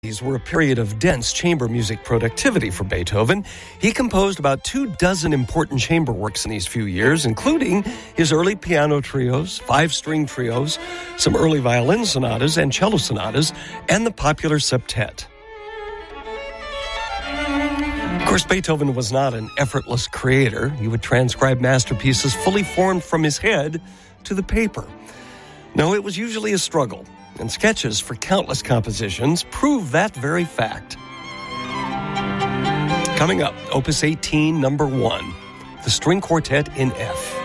These were a period of dense chamber music productivity for Beethoven. He composed about 24 important chamber works in these few years, including his early piano trios, 5-string trios, some early violin sonatas and cello sonatas, and the popular septet. Of course, Beethoven was not an effortless creator. He would transcribe masterpieces fully formed from his head to the paper. No, it was usually a struggle. And sketches for countless compositions prove that very fact. Coming up, Opus 18, number 1, the String Quartet in F.